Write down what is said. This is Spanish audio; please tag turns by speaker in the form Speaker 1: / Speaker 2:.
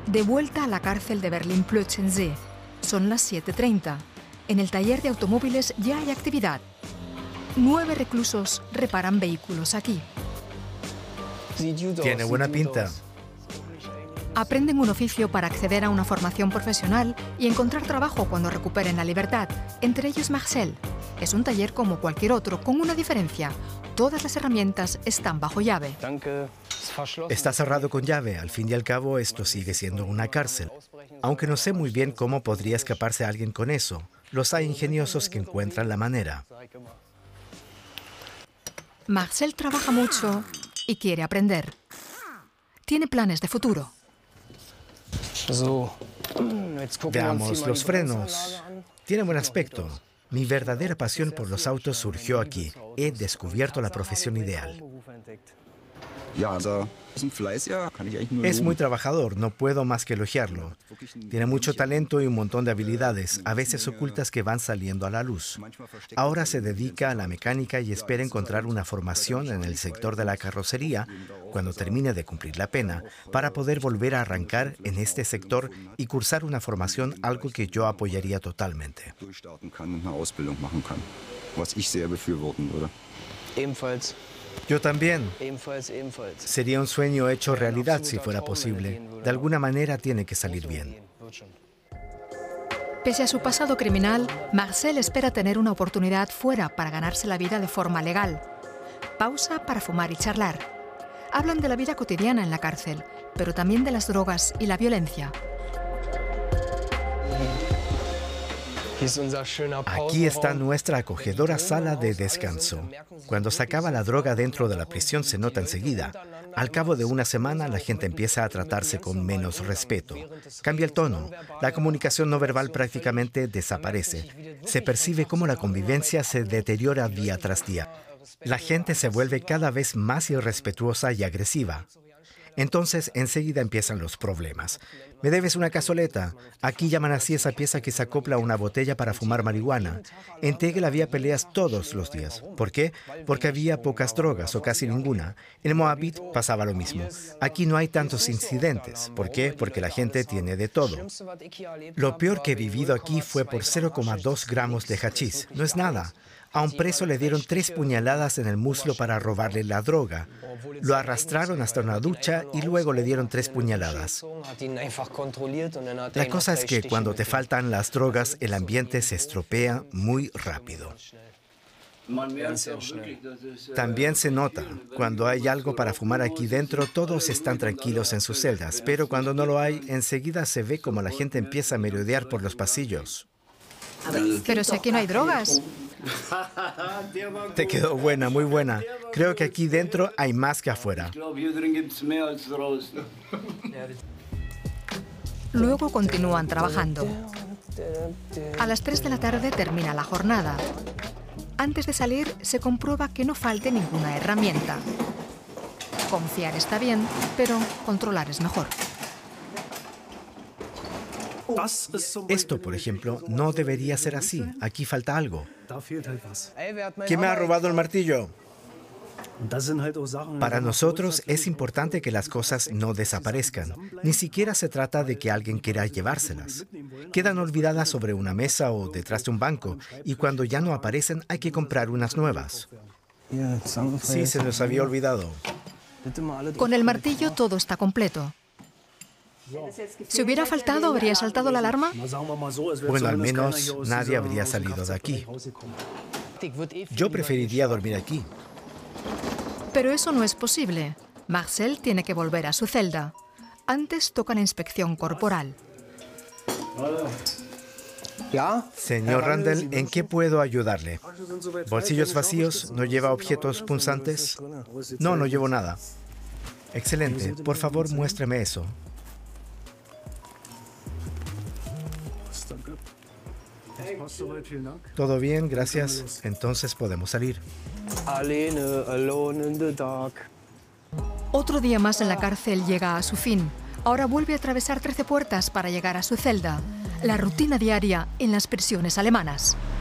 Speaker 1: De vuelta a la cárcel de Berlín-Plötzensee. Son las 7:30. En el taller de automóviles ya hay actividad. 9 reclusos reparan vehículos aquí.
Speaker 2: Tiene buena pinta.
Speaker 1: Aprenden un oficio para acceder a una formación profesional y encontrar trabajo cuando recuperen la libertad, entre ellos Marcel. Es un taller como cualquier otro, con una diferencia. Todas las herramientas están bajo llave.
Speaker 2: Está cerrado con llave. Al fin y al cabo, esto sigue siendo una cárcel. Aunque no sé muy bien cómo podría escaparse alguien con eso. Los hay ingeniosos que encuentran la manera.
Speaker 1: Marcel trabaja mucho y quiere aprender. Tiene planes de futuro.
Speaker 2: Veamos los frenos. Tiene buen aspecto. Mi verdadera pasión por los autos surgió aquí. He descubierto la profesión ideal. Es muy trabajador, no puedo más que elogiarlo. Tiene mucho talento y un montón de habilidades, a veces ocultas, que van saliendo a la luz. Ahora se dedica a la mecánica y espera encontrar una formación en el sector de la carrocería cuando termine de cumplir la pena, para poder volver a arrancar en este sector y cursar una formación, algo que yo apoyaría totalmente. Yo también. Sería un sueño hecho realidad si fuera posible. De alguna manera tiene que salir bien.
Speaker 1: Pese a su pasado criminal, Marcel espera tener una oportunidad fuera para ganarse la vida de forma legal. Pausa para fumar y charlar. Hablan de la vida cotidiana en la cárcel, pero también de las drogas y la violencia.
Speaker 2: Aquí está nuestra acogedora sala de descanso. Cuando se acaba la droga dentro de la prisión se nota enseguida. Al cabo de una semana la gente empieza a tratarse con menos respeto. Cambia el tono. La comunicación no verbal prácticamente desaparece. Se percibe cómo la convivencia se deteriora día tras día. La gente se vuelve cada vez más irrespetuosa y agresiva. Entonces, enseguida empiezan los problemas. Me debes una cazoleta. Aquí llaman así esa pieza que se acopla a una botella para fumar marihuana. En Tegel había peleas todos los días. ¿Por qué? Porque había pocas drogas o casi ninguna. En Moabit pasaba lo mismo. Aquí no hay tantos incidentes. ¿Por qué? Porque la gente tiene de todo. Lo peor que he vivido aquí fue por 0,2 gramos de hachís. No es nada. A un preso le dieron 3 puñaladas en el muslo para robarle la droga. Lo arrastraron hasta una ducha y luego le dieron 3 puñaladas. La cosa es que cuando te faltan las drogas, el ambiente se estropea muy rápido. También se nota. Cuando hay algo para fumar aquí dentro, todos están tranquilos en sus celdas. Pero cuando no lo hay, enseguida se ve como la gente empieza a merodear por los pasillos.
Speaker 1: Pero si aquí no hay drogas.
Speaker 2: Te quedó buena, muy buena. Creo que aquí dentro hay más que afuera.
Speaker 1: Luego continúan trabajando. A las 3 de la tarde termina la jornada. Antes de salir, se comprueba que no falte ninguna herramienta. Confiar está bien, pero controlar es mejor.
Speaker 2: Esto, por ejemplo, no debería ser así. Aquí falta algo. ¿Quién me ha robado el martillo? Para nosotros es importante que las cosas no desaparezcan. Ni siquiera se trata de que alguien quiera llevárselas. Quedan olvidadas sobre una mesa o detrás de un banco, y cuando ya no aparecen hay que comprar unas nuevas. Sí, se nos había olvidado.
Speaker 1: Con el martillo todo está completo. Si hubiera faltado, ¿habría saltado la alarma?
Speaker 2: Bueno, al menos nadie habría salido de aquí. Yo preferiría dormir aquí.
Speaker 1: Pero eso no es posible. Marcel tiene que volver a su celda. Antes toca la inspección corporal.
Speaker 2: Señor Randall, ¿en qué puedo ayudarle? ¿Bolsillos vacíos? ¿No lleva objetos punzantes? No, no llevo nada. Excelente. Por favor, muéstreme eso. Todo bien, gracias. Entonces podemos salir.
Speaker 1: Otro día más en la cárcel llega a su fin. Ahora vuelve a atravesar 13 puertas para llegar a su celda. La rutina diaria en las prisiones alemanas.